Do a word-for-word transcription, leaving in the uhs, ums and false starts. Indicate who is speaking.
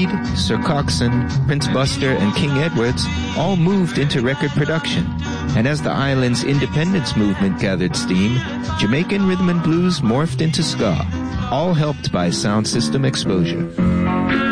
Speaker 1: Reed, Sir Coxsone, Prince Buster, and King Edwards all moved into record production. And as the island's independence movement gathered steam, Jamaican rhythm and blues morphed into ska, all helped by sound system exposure.